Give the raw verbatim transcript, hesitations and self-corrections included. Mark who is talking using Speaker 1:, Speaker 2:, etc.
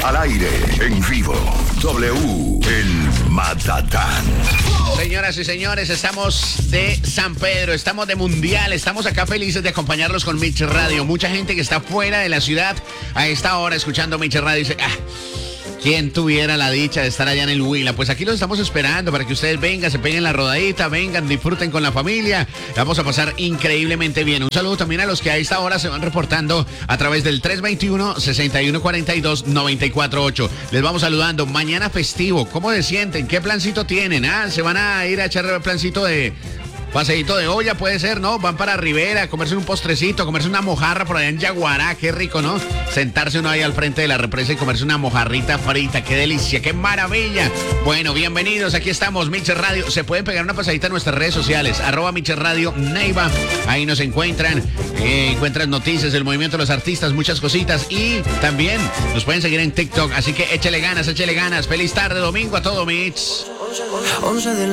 Speaker 1: Al aire, en vivo. W, el Matatán.
Speaker 2: Señoras y señores, estamos de San Pedro, estamos de Mundial, estamos acá felices de acompañarlos con Mix Radio. Mucha gente que está fuera de la ciudad a esta hora escuchando Mix Radio dice, ah, ¿quién tuviera la dicha de estar allá en el Huila? Pues aquí los estamos esperando para que ustedes vengan, se peguen la rodadita, vengan, disfruten con la familia. Vamos a pasar increíblemente bien. Un saludo también a los que a esta hora se van reportando a través del tres dos uno, seis uno cuatro dos, nueve cuatro ocho. Les vamos saludando. Mañana festivo. ¿Cómo se sienten? ¿Qué plancito tienen? ¿Ah? ¿Se van a ir a echar el plancito de... paseíto de olla, puede ser, ¿no? Van para Rivera a comerse un postrecito, comerse una mojarra por allá en Yaguará, qué rico, ¿no? Sentarse uno ahí al frente de la represa y comerse una mojarrita frita, qué delicia, qué maravilla. Bueno, bienvenidos, aquí estamos, Mixer Radio. Se pueden pegar una pasadita en nuestras redes sociales, arroba Mixer Radio Neiva, ahí nos encuentran, eh, encuentran noticias del movimiento de los artistas, muchas cositas, y también nos pueden seguir en TikTok, así que échele ganas, échele ganas. Feliz tarde, domingo a todo, Mix.